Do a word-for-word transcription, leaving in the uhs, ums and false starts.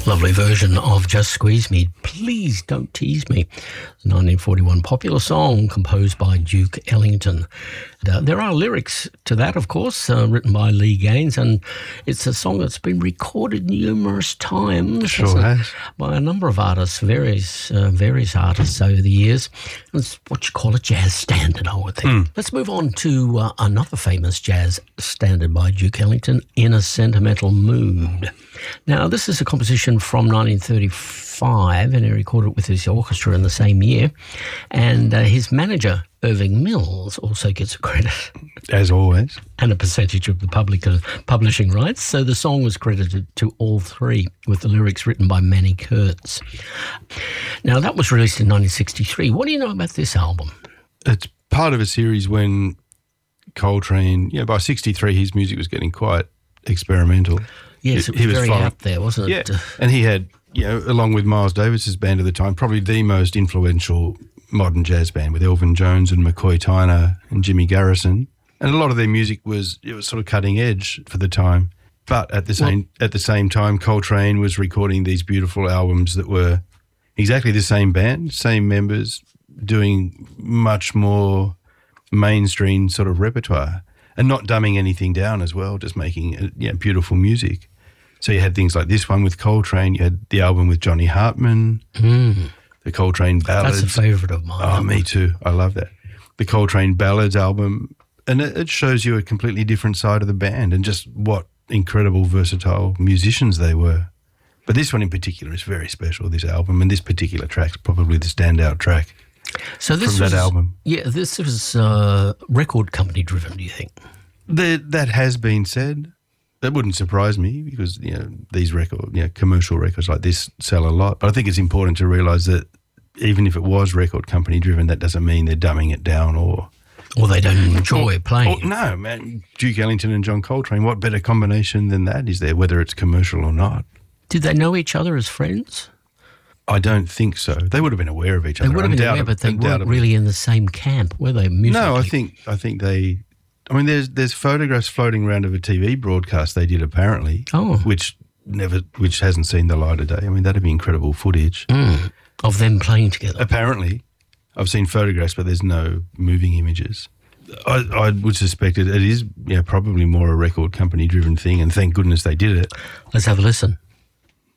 Lovely version of Just Squeeze Me, Please Don't Tease Me, the nineteen forty-one popular song composed by Duke Ellington. And, uh, there are lyrics to that, of course, uh, written by Lee Gaines, and it's a song that's been recorded numerous times. Sure has. By a number of artists, various uh, various artists over the years. It's what you call a jazz standard, I would think. Mm. Let's move on to uh, another famous jazz standard by Duke Ellington, In a Sentimental Mood. Now, this is a composition from nineteen thirty-five, and he recorded it with his orchestra in the same year. And uh, his manager, Irving Mills, also gets a credit. As always. And a percentage of the public, uh, publishing rights. So the song was credited to all three, with the lyrics written by Manny Kurtz. Now, that was released in nineteen sixty-three. What do you know about this album? It's part of a series when Coltrane, yeah, by sixty-three, his music was getting quite experimental. Yes, it was, was very foreign. Out there, wasn't it? Yeah, and he had, you know, along with Miles Davis's band at the time, probably the most influential modern jazz band with Elvin Jones and McCoy Tyner and Jimmy Garrison. And a lot of their music was, it was sort of cutting edge for the time. But at the same well, at the same time, Coltrane was recording these beautiful albums that were exactly the same band, same members, doing much more mainstream sort of repertoire and not dumbing anything down as well, just making you know, beautiful music. So you had things like this one with Coltrane. You had the album with Johnny Hartman, mm. the Coltrane Ballads. That's a favourite of mine. Oh, me too. I love that. The Coltrane Ballads album. And it, it shows you a completely different side of the band and just what incredible, versatile musicians they were. But this one in particular is very special, this album, and this particular track's probably the standout track so this from was, that album. Yeah, this was uh, record company driven, do you think? The, that has been said. That wouldn't surprise me because, you know, these record, you know, commercial records like this sell a lot. But I think it's important to realise that even if it was record company driven, that doesn't mean they're dumbing it down or... Or they don't enjoy or, playing. Or, no, man. Duke Ellington and John Coltrane, what better combination than that is there, whether it's commercial or not? Did they know each other as friends? I don't think so. They would have been aware of each other. They would have been aware, but they weren't really in the same camp, were they, musically? No, I think I think they... I mean, there's there's photographs floating around of a T V broadcast they did apparently, oh. which never, which hasn't seen the light of day. I mean, that'd be incredible footage mm. of them playing together. Apparently, I've seen photographs, but there's no moving images. I, I would suspect it, it is, yeah, probably more a record company driven thing, and thank goodness they did it. Let's have a listen.